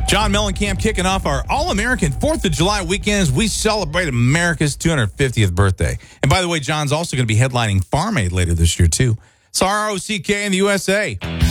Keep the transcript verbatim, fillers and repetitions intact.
John Mellencamp kicking off our All-American fourth of July weekend as we celebrate America's two hundred fiftieth birthday. And by the way, John's also going to be headlining Farm Aid later this year, too. So R O C K in the U S A.